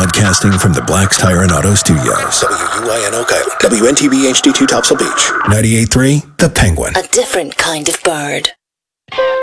Broadcasting from the Black's Tire and Auto Studios. WUIN Oak Island. WNTV HD2 Topsail Beach. 98.3 The Penguin. A different kind of bird.